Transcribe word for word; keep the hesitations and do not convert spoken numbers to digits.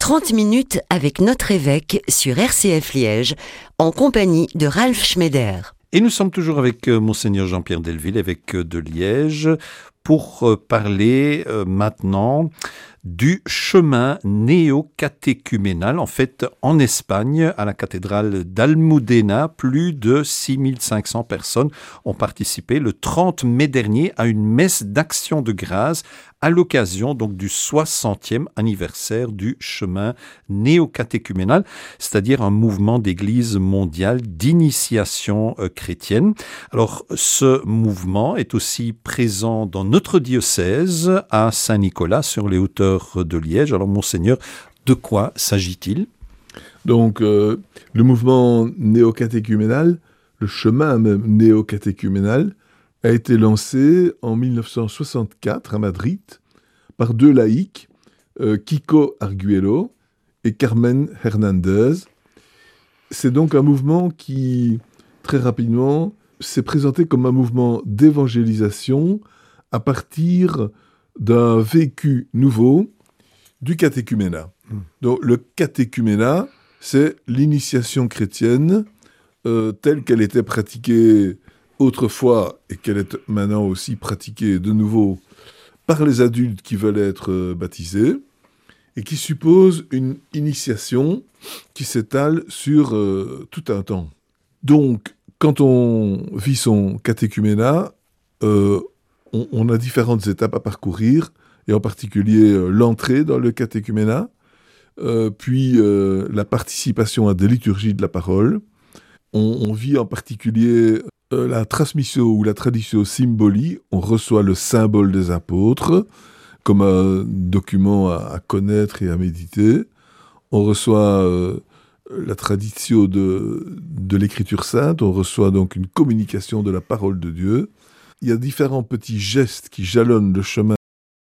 trente minutes avec notre évêque sur R C F Liège, en compagnie de Ralph Schneider. Et nous sommes toujours avec euh, Monseigneur Jean-Pierre Delville, évêque de Liège, pour euh, parler euh, maintenant du chemin néo-catéchuménal. En fait, en Espagne, à la cathédrale d'Almudena, plus de six mille cinq cents personnes ont participé le trente mai dernier à une messe d'action de grâce à l'occasion donc du soixantième anniversaire du chemin néo-catéchuménal, c'est-à-dire un mouvement d'église mondiale d'initiation euh, chrétienne. Alors, ce mouvement est aussi présent dans notre diocèse à Saint-Nicolas, sur les hauteurs de Liège. Alors, Monseigneur, de quoi s'agit-il ? Donc, euh, le mouvement néo-catéchuménal, le chemin même néo-catéchuménal, a été lancé en mille neuf cent soixante-quatre à Madrid par deux laïcs, euh, Kiko Arguello et Carmen Hernandez. C'est donc un mouvement qui, très rapidement, s'est présenté comme un mouvement d'évangélisation à partir d'un vécu nouveau du catéchuménat. Mmh. Donc le catéchuménat, c'est l'initiation chrétienne euh, telle qu'elle était pratiquée autrefois et qu'elle est maintenant aussi pratiquée de nouveau par les adultes qui veulent être euh, baptisés et qui suppose une initiation qui s'étale sur euh, tout un temps. Donc, quand on vit son catéchuménat, euh, on, on a différentes étapes à parcourir, et en particulier euh, l'entrée dans le catéchuménat, euh, puis euh, la participation à des liturgies de la parole. On, on vit en particulier euh, la transmission ou la tradition symboli. On reçoit le symbole des apôtres comme un document à, à connaître et à méditer. On reçoit euh, la tradition de, de l'écriture sainte. On reçoit donc une communication de la parole de Dieu. Il y a différents petits gestes qui jalonnent le chemin